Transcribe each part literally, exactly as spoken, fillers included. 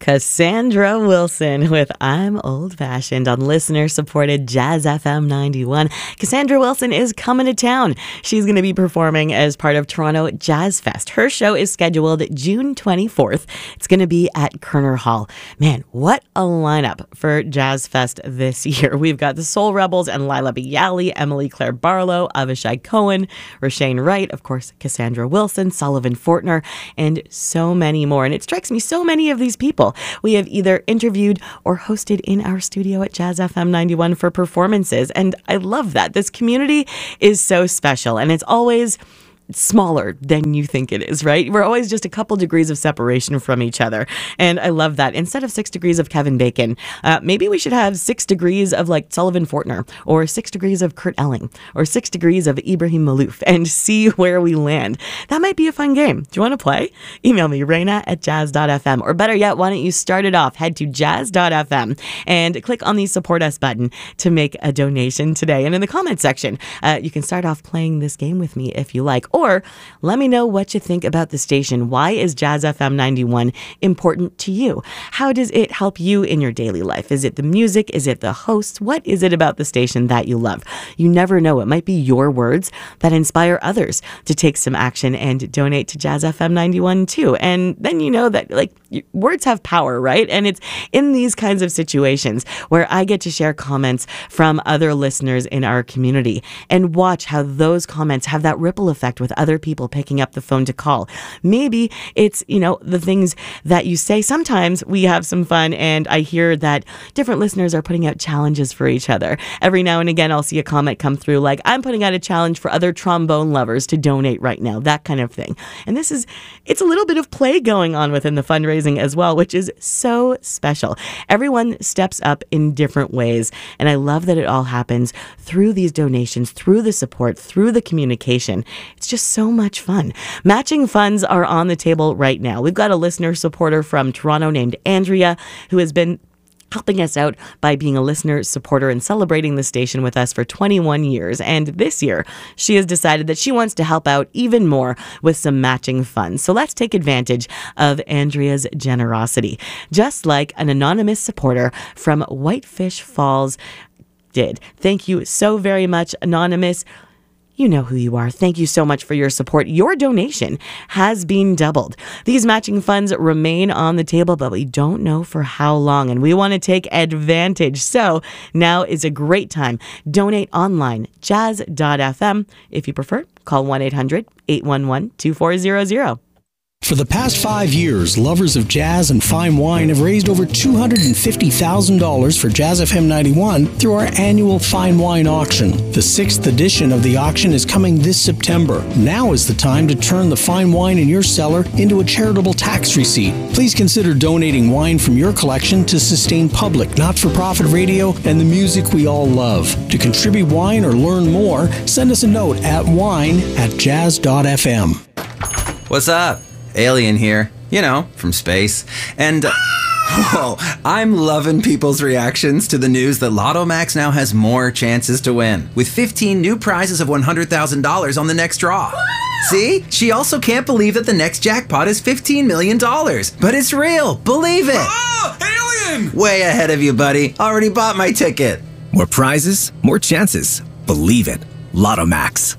Cassandra Wilson with I'm Old Fashioned on listener-supported Jazz F M ninety-one. Cassandra Wilson is coming to town. She's going to be performing as part of Toronto Jazz Fest. Her show is scheduled June twenty-fourth. It's going to be at Kerner Hall. Man, what a lineup for Jazz Fest this year. We've got the Soul Rebels and Lila Bialy, Emily Claire Barlow, Avishai Cohen, Rashane Wright, of course, Cassandra Wilson, Sullivan Fortner, and so many more. And it strikes me so many of these people we have either interviewed or hosted in our studio at Jazz F M ninety-one for performances. And I love that. This community is so special, and it's always smaller than you think it is, right? We're always just a couple degrees of separation from each other. And I love that. Instead of six degrees of Kevin Bacon, uh, maybe we should have six degrees of like Sullivan Fortner, or six degrees of Kurt Elling, or six degrees of Ibrahim Malouf, and see where we land. That might be a fun game. Do you want to play? Email me, Raina at jazz dot f m. Or better yet, why don't you start it off? Head to jazz dot f m and click on the Support Us button to make a donation today. And in the comment section, uh, you can start off playing this game with me if you like. Or let me know what you think about the station. Why is Jazz F M ninety-one important to you? How does it help you in your daily life? Is it the music? Is it the hosts? What is it about the station that you love? You never know. It might be your words that inspire others to take some action and donate to Jazz F M ninety-one too. And then you know that like words have power, right? And it's in these kinds of situations where I get to share comments from other listeners in our community and watch how those comments have that ripple effect with other people picking up the phone to call. Maybe it's, you know, the things that you say. Sometimes we have some fun, and I hear that different listeners are putting out challenges for each other. Every now and again, I'll see a comment come through like, I'm putting out a challenge for other trombone lovers to donate right now, that kind of thing. And this is, it's a little bit of play going on within the fundraising as well, which is so special. Everyone steps up in different ways, and I love that it all happens through these donations, through the support, through the communication. It's just so much fun. Matching funds are on the table right now. We've got a listener supporter from Toronto named Andrea who has been helping us out by being a listener supporter and celebrating the station with us for twenty-one years. And this year, she has decided that she wants to help out even more with some matching funds. So let's take advantage of Andrea's generosity, just like an anonymous supporter from Whitefish Falls did. Thank you so very much, Anonymous. You know who you are. Thank you so much for your support. Your donation has been doubled. These matching funds remain on the table, but we don't know for how long, and we want to take advantage. So now is a great time. Donate online, jazz dot f m. If you prefer, call one eight hundred, eight one one, two four zero zero. For the past five years, lovers of jazz and fine wine have raised over two hundred fifty thousand dollars for Jazz F M ninety-one through our annual Fine Wine Auction. The sixth edition of the auction is coming this September. Now is the time to turn the fine wine in your cellar into a charitable tax receipt. Please consider donating wine from your collection to sustain public, not-for-profit radio and the music we all love. To contribute wine or learn more, send us a note at wine at jazz dot f m. What's up? Alien here, you know, from space. And, uh, whoa, I'm loving people's reactions to the news that Lotto Max now has more chances to win, with fifteen new prizes of one hundred thousand dollars on the next draw. See? She also can't believe that the next jackpot is fifteen million dollars. But it's real. Believe it. Oh, Alien! Way ahead of you, buddy. Already bought my ticket. More prizes, more chances. Believe it. Lotto Max.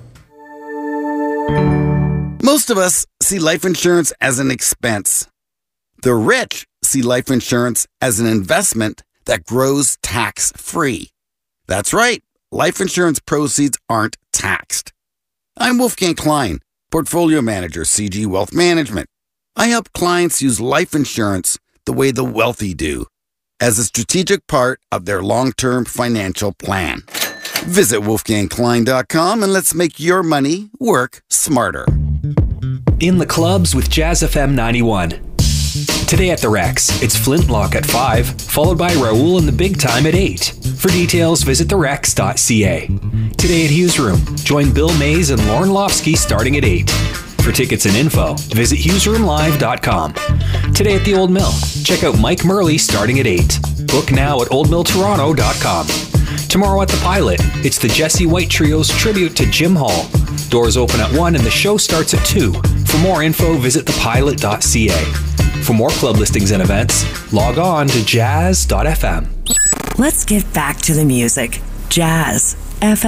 Most of us see life insurance as an expense. The rich see life insurance as an investment that grows tax-free. That's right, life insurance proceeds aren't taxed. I'm Wolfgang Klein, Portfolio Manager, C G Wealth Management. I help clients use life insurance the way the wealthy do, as a strategic part of their long-term financial plan. Visit wolfgang klein dot com and let's make your money work smarter. In the clubs with Jazz F M ninety-one. Today at the Rex, it's Flintlock at five, followed by Raoul and the Big Time at eight. For details, visit the rex dot c a. Today at Hughes Room, join Bill Mays and Lauren Lofsky starting at eight. For tickets and info, visit hughes room live dot com. Today at the Old Mill, check out Mike Murley starting at eight. Book now at old mill toronto dot com. Tomorrow at the Pilot, it's the Jesse White Trio's tribute to Jim Hall. Doors open at one and the show starts at two. For more info, visit the pilot dot c a. For more club listings and events, log on to jazz dot f m. Let's get back to the music. Jazz F M.